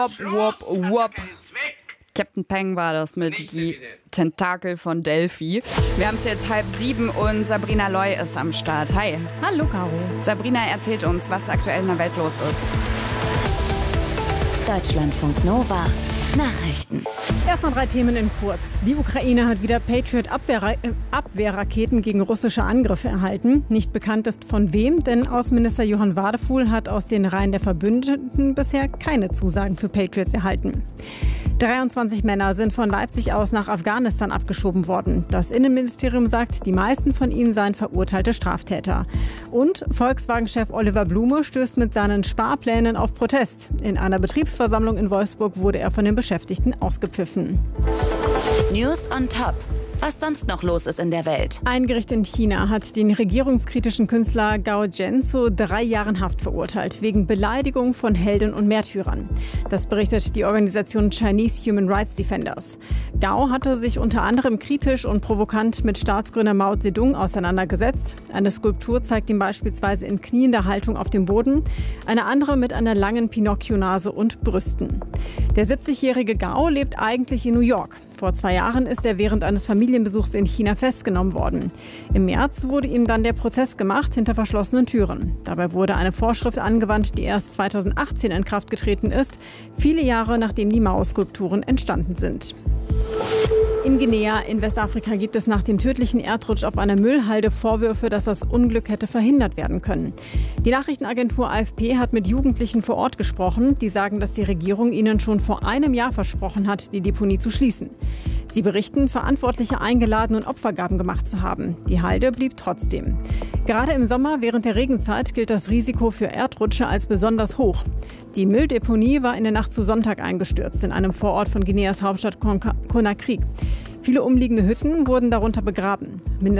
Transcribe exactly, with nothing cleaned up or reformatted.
Wop, wop, wop. Captain Peng war das mit die Tentakel von Delphi. Wir haben es jetzt halb sieben und Sabrina Loy ist am Start. Hi. Hallo, Caro. Sabrina erzählt uns, was aktuell in der Welt los ist. Deutschlandfunk Nova. Nachrichten. Erstmal drei Themen in kurz. Die Ukraine hat wieder Patriot-Abwehrraketen gegen russische Angriffe erhalten. Nicht bekannt ist von wem, denn Außenminister Johann Wadefuhl hat aus den Reihen der Verbündeten bisher keine Zusagen für Patriots erhalten. dreiundzwanzig Männer sind von Leipzig aus nach Afghanistan abgeschoben worden. Das Innenministerium sagt, die meisten von ihnen seien verurteilte Straftäter. Und Volkswagen-Chef Oliver Blume stößt mit seinen Sparplänen auf Protest. In einer Betriebsversammlung in Wolfsburg wurde er von den Beschäftigten ausgepfiffen. News on Top. Was sonst noch los ist in der Welt. Ein Gericht in China hat den regierungskritischen Künstler Gao Zhen zu drei Jahren Haft verurteilt, wegen Beleidigung von Helden und Märtyrern. Das berichtet die Organisation Chinese Human Rights Defenders. Gao hatte sich unter anderem kritisch und provokant mit Staatsgründer Mao Zedong auseinandergesetzt. Eine Skulptur zeigt ihn beispielsweise in kniender Haltung auf dem Boden, eine andere mit einer langen Pinocchio-Nase und Brüsten. Der siebzigjährige Gao lebt eigentlich in New York. Vor zwei Jahren ist er während eines Familienbesuchs in China festgenommen worden. Im März wurde ihm dann der Prozess gemacht hinter verschlossenen Türen. Dabei wurde eine Vorschrift angewandt, die erst zweitausendachtzehn in Kraft getreten ist, viele Jahre nachdem die Mao-Skulpturen entstanden sind. In Guinea in Westafrika gibt es nach dem tödlichen Erdrutsch auf einer Müllhalde Vorwürfe, dass das Unglück hätte verhindert werden können. Die Nachrichtenagentur A F P hat mit Jugendlichen vor Ort gesprochen, die sagen, dass die Regierung ihnen schon vor einem Jahr versprochen hat, die Deponie zu schließen. Sie berichten, Verantwortliche eingeladen und Opfergaben gemacht zu haben. Die Halde blieb trotzdem. Gerade im Sommer während der Regenzeit gilt das Risiko für Erdrutsche als besonders hoch. Die Mülldeponie war in der Nacht zu Sonntag eingestürzt, in einem Vorort von Guineas Hauptstadt Conakry. Viele umliegende Hütten wurden darunter begraben.